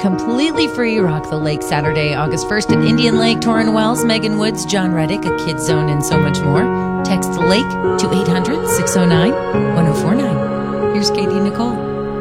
completely free. Rock the Lake Saturday, August 1st at Indian Lake, Torrin Wells, Megan Woods, John Reddick, a Kids Zone, and so much more. Text LAKE to 800-609